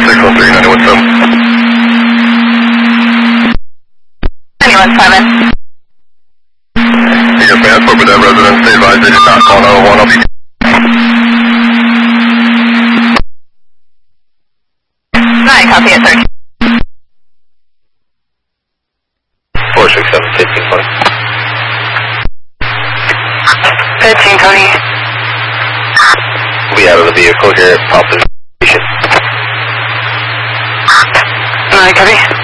613, 917. 917. Your transport with that residence, stay advised they did not call 901. I'll be 9, copy at 13. 467, 1520. 13, Tony. Be out of the vehicle here at Poplar Station. 9, copy.